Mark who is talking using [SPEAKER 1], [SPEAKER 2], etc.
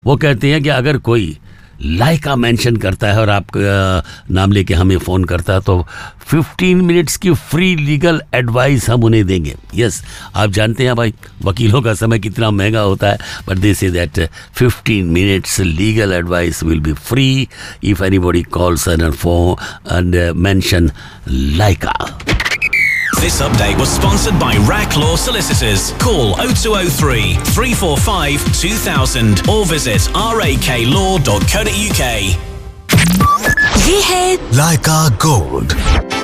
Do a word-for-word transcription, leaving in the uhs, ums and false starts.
[SPEAKER 1] वो कहते हैं कि अगर कोई लाइका मेंशन करता है और आपका नाम लेके हमें फ़ोन करता है तो फिफ्टीन मिनट्स की फ्री लीगल एडवाइस हम उन्हें देंगे। यस, आप जानते हैं भाई वकीलों का समय कितना महंगा होता है, but they say that fifteen minutes legal advice will be free if anybody calls N phone and mention Lyca.
[SPEAKER 2] This update was sponsored by Rack Law Solicitors. Call oh two oh three, three four five, two thousand or visit raklaw dot co dot uk.
[SPEAKER 3] ये है
[SPEAKER 4] Leica Gold.